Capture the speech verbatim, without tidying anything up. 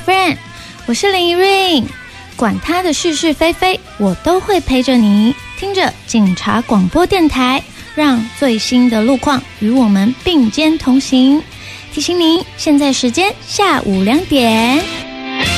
friend， 我是林怡瑞，管他的是是非非，我都会陪着你。听着警察广播电台，让最新的路况与我们并肩同行。提醒您，现在时间下午两点。